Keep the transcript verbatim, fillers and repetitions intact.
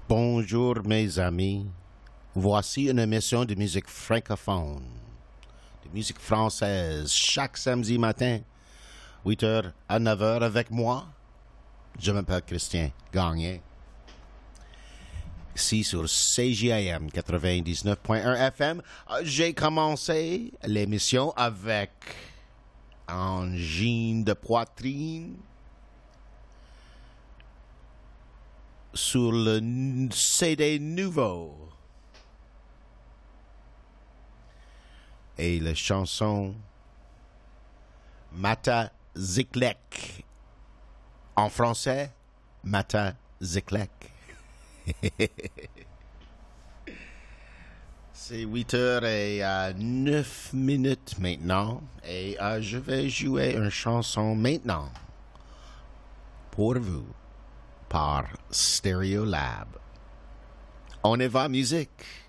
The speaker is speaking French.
Bonjour mes amis, voici une émission de musique francophone, de musique française, chaque samedi matin, huit heures à neuf heures avec moi. Je m'appelle Christian Gagné. Ici sur C J I M quatre-vingt-dix-neuf point un F M, j'ai commencé l'émission avec angine de poitrine sur le C D nouveau. Et la chanson Mata Ziklek. En français, Mata Ziklek. C'est huit heures et euh, neuf minutes maintenant. Et euh, je vais jouer une chanson maintenant pour vous par Stereolab. On y va, musique.